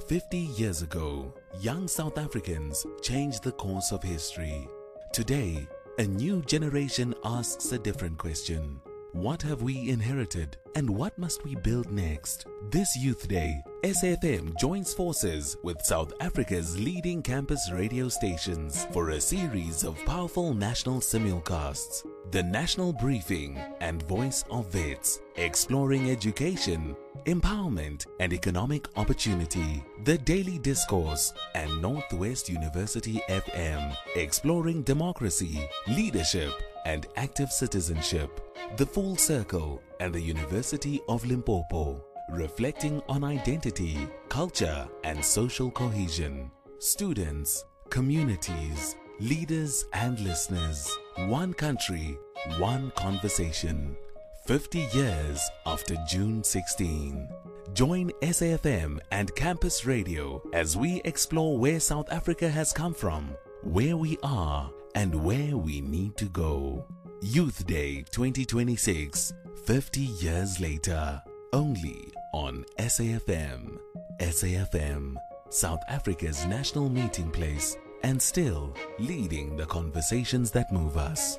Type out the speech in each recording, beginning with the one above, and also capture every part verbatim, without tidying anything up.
fifty years ago, young South Africans changed the course of history. Today, a new generation asks a different question. What have we inherited and what must we build next? This Youth Day, S A F M joins forces with South Africa's leading campus radio stations for a series of powerful national simulcasts. The National Briefing and Voice of Vets, exploring education, empowerment and economic opportunity. The Daily Discourse and Northwest University F M, exploring democracy, leadership and active citizenship. The Full Circle and the University of Limpopo, reflecting on identity, culture and social cohesion. Students, communities, leaders and listeners. One country, one conversation. fifty years after June sixteenth. Join S A F M and Campus Radio as we explore where South Africa has come from, where we are and where we need to go. Youth Day twenty twenty-six, fifty years later, only on S A F M. S A F M, South Africa's national meeting place, and still leading the conversations that move us.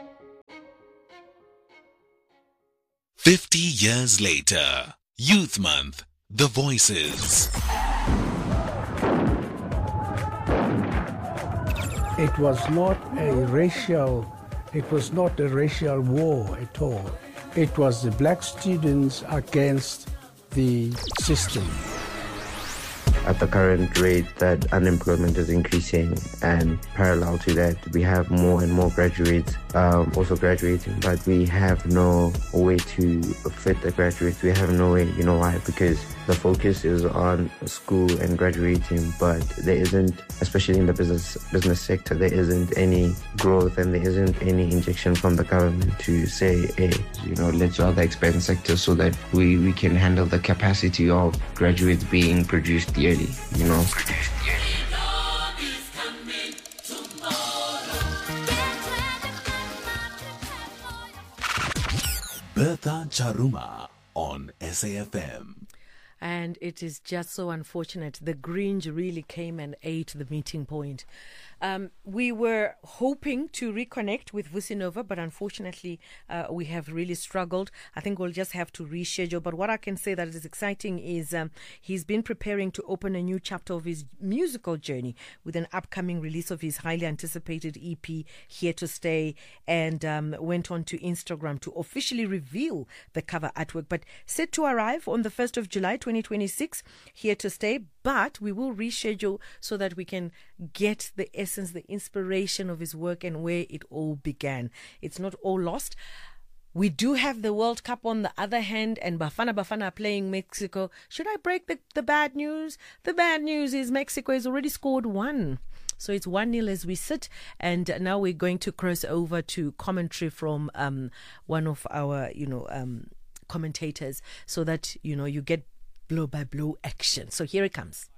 fifty years later, Youth Month, The Voices. It was not a racial, it was not a racial war at all. It was the black students against the system. At the current rate that unemployment is increasing, and parallel to that, we have more and more graduates um, also graduating, but we have no way to fit the graduates. We have no way, you know why? Because the focus is on school and graduating, but there isn't, especially in the business business sector, there isn't any growth and there isn't any injection from the government to say, hey, you know, let's rather expand sectors so that we, we can handle the capacity of graduates being produced yearly, you know. Produced yearly. Bertha Charuma on S A F M. And it is just so unfortunate. The Grinch really came and ate the meeting point. Um, we were hoping to reconnect with Vusinova, but unfortunately, uh, we have really struggled. I think we'll just have to reschedule. But what I can say that is exciting is um, he's been preparing to open a new chapter of his musical journey with an upcoming release of his highly anticipated E P, Here to Stay, and um, went on to Instagram to officially reveal the cover artwork. But set to arrive on the first of July twenty twenty-six, Here to Stay. But we will reschedule so that we can get the essence, the inspiration of his work and where it all began. It's not all lost. We do have the World Cup on the other hand, and Bafana Bafana are playing Mexico. Should I break the, the bad news? The bad news is Mexico has already scored one. So it's one nil as we sit, and now we're going to cross over to commentary from um, one of our, you know, um, commentators, so that, you know, you get blow-by-blow action. So here it comes.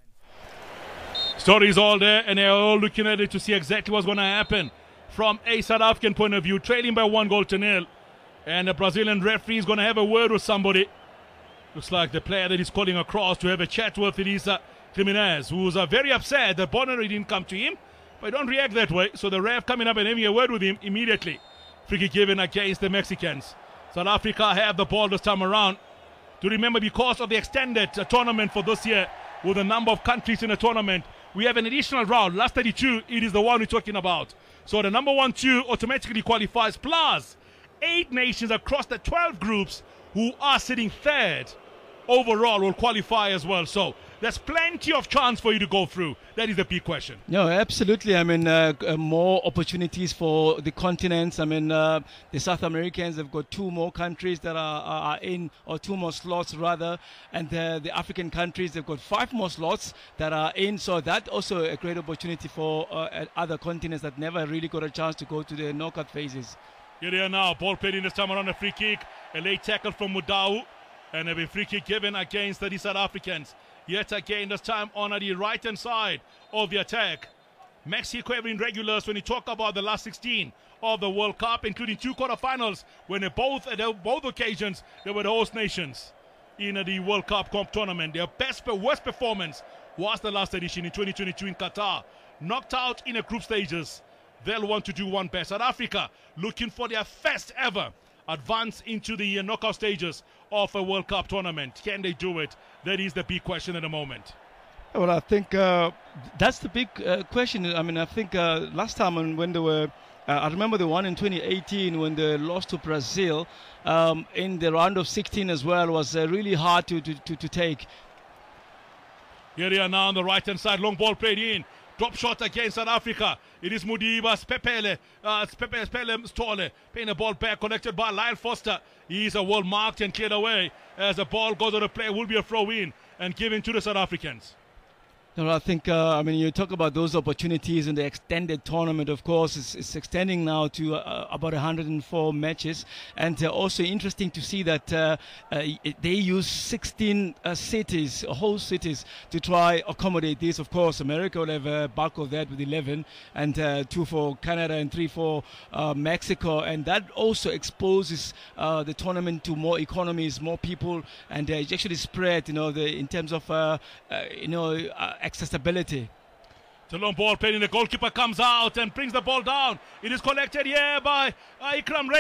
Stories all there, and they're all looking at it to see exactly what's going to happen. From a South African point of view, trailing by one goal to nil, and the Brazilian referee is going to have a word with somebody. Looks like the player that is calling across to have a chat with Elisa Jimenez, who's uh, very upset that Bonnery didn't come to him, but don't react that way. So the ref coming up and having a word with him immediately. Free kick given against the Mexicans. South Africa have the ball this time around. To remember, because of the extended uh, tournament for this year, with a number of countries in the tournament, we have an additional round. Last thirty-two, it is the one we're talking about. So the number one, two automatically qualifies, plus eight nations across the twelve groups who are sitting third overall will qualify as well. So there's plenty of chance for you to go through. That is the big question. No, absolutely. I mean, uh, uh, more opportunities for the continents. I mean, uh, the South Americans have got two more countries that are, are in, or two more slots rather, and uh, the African countries, they've got five more slots that are in. So that also a great opportunity for uh, other continents that never really got a chance to go to the knockout phases. Here they are now. Ball played in this time around, a free kick. A late tackle from Mudau. And a free kick given against the South Africans. Yet again, this time on the right-hand side of the attack. Mexico have been regulars when you talk about the last sixteen of the World Cup, including two quarterfinals when they both, at both occasions, they were the host nations. in uh, the World Cup comp tournament. Their best, worst performance was the last edition in twenty twenty-two in Qatar. Knocked out in the group stages. They'll want to do one best. South Africa looking for their first ever advance into the uh, knockout stages of a World Cup tournament. Can they do it? That is the big question at the moment. Well, I think uh, that's the big uh, question. I mean, I think uh, last time when, when they were, uh, I remember the one in twenty eighteen when they lost to Brazil um, in the round of sixteen as well was uh, really hard to, to, to, to take. Here they are now on the right hand side. Long ball played in. Drop shot against South Africa. It is Mudiba Spepele. Uh, Spepele Stole. Paying the ball back. Collected by Lyle Foster. He's a well marked and cleared away. As the ball goes on the play, will be a throw in and given to the South Africans. No, I think, uh, I mean, you talk about those opportunities in the extended tournament, of course, it's, it's extending now to uh, about one hundred four matches. And uh, also interesting to see that uh, uh, they use sixteen uh, cities, whole cities, to try accommodate this. Of course, America will have a bulk of that with eleven, and uh, two for Canada and three for uh, Mexico. And that also exposes uh, the tournament to more economies, more people, and uh, it's actually spread, you know, the, in terms of, uh, uh, you know, uh, accessibility. The long ball played in, the goalkeeper comes out and brings the ball down. It is collected here by uh, Ikram Ray.